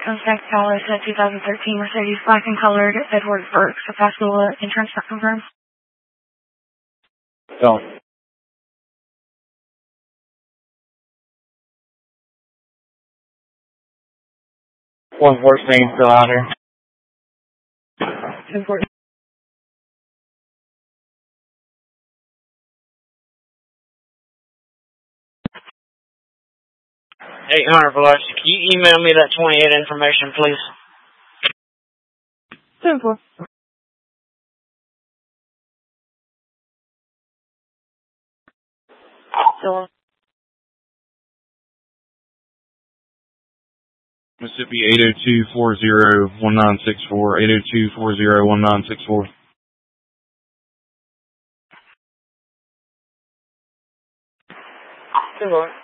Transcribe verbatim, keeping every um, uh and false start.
Contact Dallas at two thousand thirteen Mercedes black and colored Edward Burke. So Pascagoula insurance not confirmed. So. One fourteen still out here. Important. eight hundred Velocity. Can you email me that twenty-eight information, please? Simple. Still. Mississippi eight oh two, four oh one nine six four, eight oh two, four oh one nine six four. Simple.